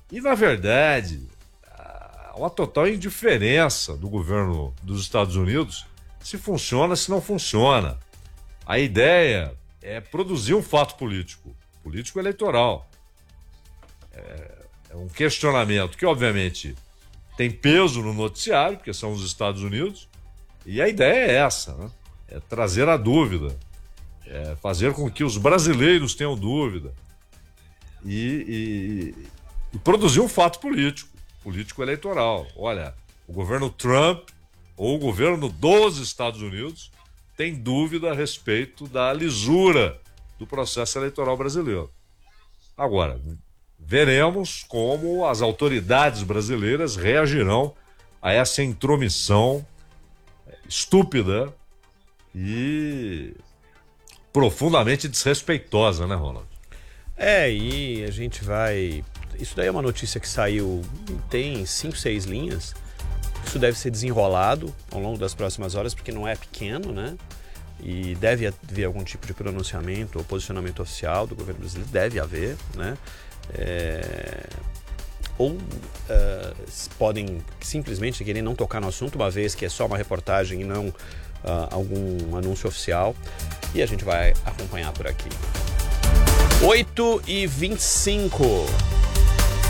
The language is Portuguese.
E, na verdade, há uma total indiferença do governo dos Estados Unidos se funciona, se não funciona. A ideia é produzir um fato político eleitoral. É um questionamento que, obviamente, tem peso no noticiário, porque são os Estados Unidos, e a ideia é essa, né? É trazer a dúvida, é fazer com que os brasileiros tenham dúvida e produzir um fato político eleitoral. Olha, o governo Trump ou o governo dos Estados Unidos tem dúvida a respeito da lisura do processo eleitoral brasileiro. Agora, veremos como as autoridades brasileiras reagirão a essa intromissão estúpida e profundamente desrespeitosa, né, Ronald? E a gente vai... Isso daí é uma notícia que saiu, tem 5, 6 linhas. Isso deve ser desenrolado ao longo das próximas horas, porque não é pequeno, né? E deve haver algum tipo de pronunciamento ou posicionamento oficial do governo brasileiro, deve haver, né? Podem simplesmente querer não tocar no assunto, uma vez que é só uma reportagem e não algum anúncio oficial. E a gente vai acompanhar por aqui. 8h25.